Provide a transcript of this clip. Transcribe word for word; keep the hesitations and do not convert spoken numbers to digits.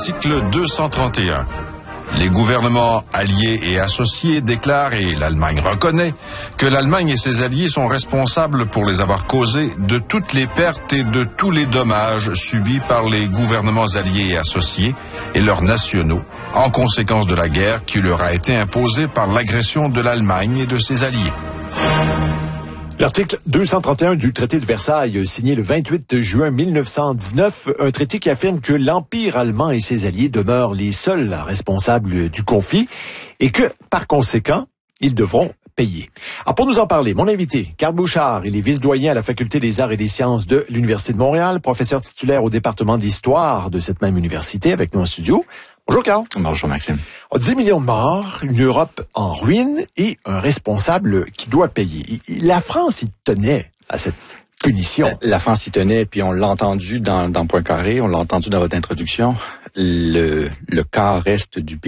l'article deux cent trente et un. Les gouvernements alliés et associés déclarent, et l'Allemagne reconnaît, que l'Allemagne et ses alliés sont responsables pour les avoir causés de toutes les pertes et de tous les dommages subis par les gouvernements alliés et associés et leurs nationaux en conséquence de la guerre qui leur a été imposée par l'agression de l'Allemagne et de ses alliés. L'article deux cent trente et un du traité de Versailles, signé le vingt-huit juin mille neuf cent dix-neuf, un traité qui affirme que l'Empire allemand et ses alliés demeurent les seuls responsables du conflit et que, par conséquent, ils devront payer. Alors, pour nous en parler, mon invité, Carl Bouchard, il est vice-doyen à la Faculté des arts et des sciences de l'Université de Montréal, professeur titulaire au département d'histoire de cette même université, avec nous en studio. Bonjour Carl. Bonjour Maxime. dix millions de morts, une Europe en ruine et un responsable qui doit payer. La France y tenait à cette punition. La France y tenait, puis on l'a entendu dans, dans Point Carré, on l'a entendu dans votre introduction. Le, le quart reste du